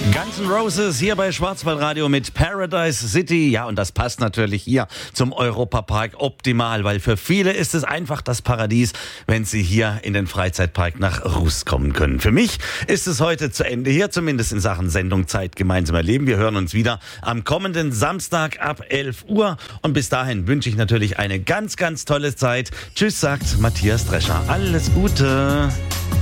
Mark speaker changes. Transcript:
Speaker 1: Guns N' Roses hier bei Schwarzwaldradio mit Paradise City. Ja, und das passt natürlich hier zum Europapark optimal, weil für viele ist es einfach das Paradies, wenn sie hier in den Freizeitpark nach Rust kommen können. Für mich ist es heute zu Ende hier, zumindest in Sachen Sendung Zeit gemeinsam erleben. Wir hören uns wieder am kommenden Samstag ab 11 Uhr. Und bis dahin wünsche ich natürlich eine ganz, ganz tolle Zeit. Tschüss, sagt Matthias Drescher. Alles Gute.